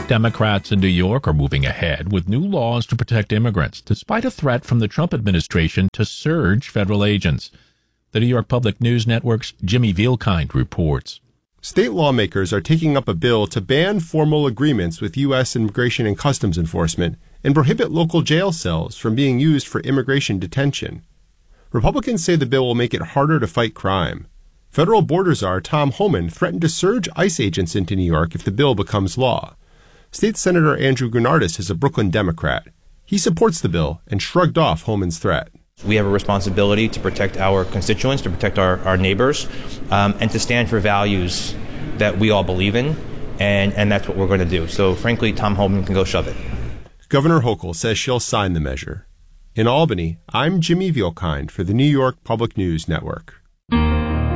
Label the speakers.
Speaker 1: Democrats in New York are moving ahead with new laws to protect immigrants, despite a threat from the Trump administration to surge federal agents. The New York Public News Network's Jimmy Vielkind reports.
Speaker 2: State lawmakers are taking up a bill to ban formal agreements with U.S. Immigration and Customs Enforcement and prohibit local jail cells from being used for immigration detention. Republicans say the bill will make it harder to fight crime. Federal border czar Tom Homan threatened to surge ICE agents into New York if the bill becomes law. State Senator Andrew Gurnardis is a Brooklyn Democrat. He supports the bill and shrugged off Homan's threat.
Speaker 3: We have a responsibility to protect our constituents, to protect our neighbors, and to stand for values that we all believe in, and that's what we're going to do. So, frankly, Tom Homan can go shove it.
Speaker 2: Governor Hochul says she'll sign the measure. In Albany, I'm Jimmy Vielkind for the New York Public News Network.